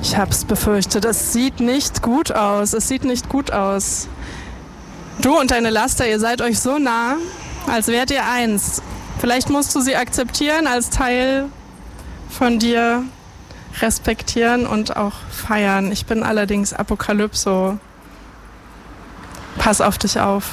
Ich hab's befürchtet. Es sieht nicht gut aus. Es sieht nicht gut aus. Du und deine Laster, ihr seid euch so nah, als wärt ihr eins. Vielleicht musst du sie akzeptieren als Teil von dir, respektieren und auch feiern. Ich bin allerdings Apokalypso. Pass auf dich auf.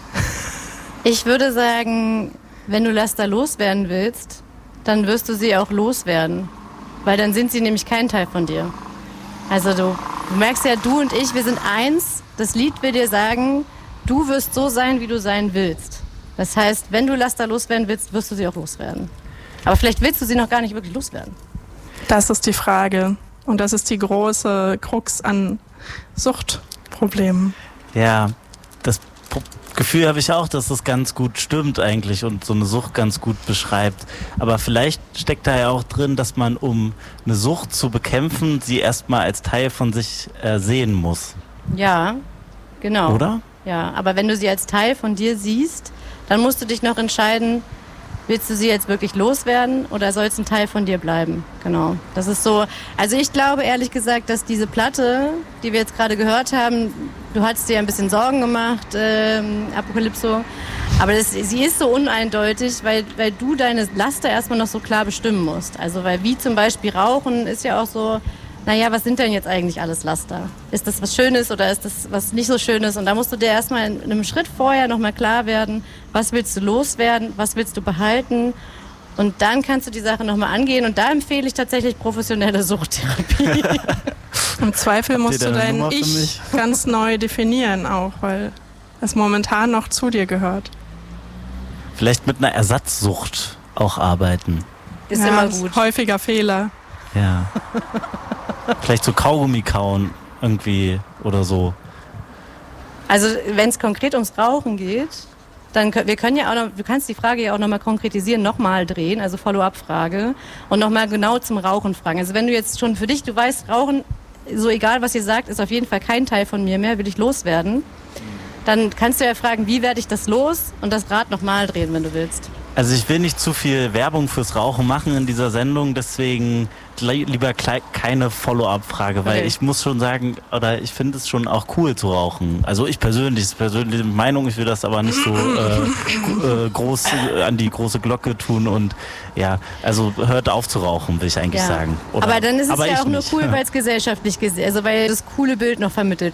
Ich würde sagen, wenn du Laster loswerden willst, dann wirst du sie auch loswerden. Weil dann sind sie nämlich kein Teil von dir. Also du merkst ja, du und ich, wir sind eins. Das Lied will dir sagen, du wirst so sein, wie du sein willst. Das heißt, wenn du Laster loswerden willst, wirst du sie auch loswerden. Aber vielleicht willst du sie noch gar nicht wirklich loswerden. Das ist die Frage. Und das ist die große Krux an Suchtproblemen. Ja, das Gefühl habe ich auch, dass das ganz gut stimmt eigentlich und so eine Sucht ganz gut beschreibt. Aber vielleicht steckt da ja auch drin, dass man, um eine Sucht zu bekämpfen, sie erstmal als Teil von sich sehen muss. Ja, genau. Oder? Ja, aber wenn du sie als Teil von dir siehst, dann musst du dich noch entscheiden, willst du sie jetzt wirklich loswerden oder soll es ein Teil von dir bleiben? Genau. Das ist so. Also ich glaube ehrlich gesagt, dass diese Platte, die wir jetzt gerade gehört haben, du hattest dir ein bisschen Sorgen gemacht, Apokalypso, aber sie ist so uneindeutig, weil du deine Laster erstmal noch so klar bestimmen musst. Also weil wie zum Beispiel Rauchen ist ja auch so, naja, was sind denn jetzt eigentlich alles Laster? Ist das was Schönes oder ist das was nicht so Schönes? Und da musst du dir erstmal in einem Schritt vorher nochmal klar werden, was willst du loswerden, was willst du behalten? Und dann kannst du die Sache nochmal angehen. Und da empfehle ich tatsächlich professionelle Suchttherapie. Im Zweifel musst du dein Ich ganz neu definieren auch, weil es momentan noch zu dir gehört. Vielleicht mit einer Ersatzsucht auch arbeiten. Ist ja, immer gut. Häufiger Fehler. Ja. Vielleicht so Kaugummi kauen irgendwie oder so. Also wenn es konkret ums Rauchen geht, dann wir können ja auch noch, du kannst die Frage ja auch nochmal konkretisieren, nochmal drehen, also Follow-up-Frage und nochmal genau zum Rauchen fragen. Also wenn du jetzt schon für dich, du weißt, Rauchen, so egal was ihr sagt, ist auf jeden Fall kein Teil von mir mehr, will ich loswerden, dann kannst du ja fragen, wie werde ich das los und das Rad nochmal drehen, wenn du willst. Also ich will nicht zu viel Werbung fürs Rauchen machen in dieser Sendung, deswegen lieber keine Follow-up-Frage, weil ich muss schon sagen, oder ich finde es schon auch cool zu rauchen. Also ich persönliche Meinung, ich will das aber nicht so groß an die große Glocke tun und ja, also hört auf zu rauchen, will ich eigentlich sagen. Oder, aber dann ist es ja auch nur nicht. cool, weil es gesellschaftlich gesehen, also weil das coole Bild noch vermittelt